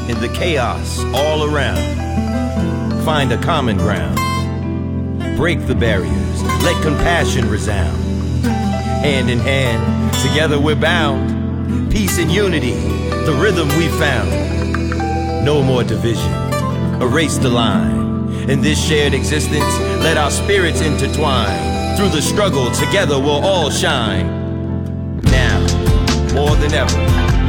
in the chaos all around. Find a common ground. Break the barriers, let compassion resound. Hand in hand, together we're bound. Peace and unity, the rhythm we found. No more division, erase the line. In this shared existence, let our spirits intertwine. Through the struggle, together we'll all shine. Now, more than ever,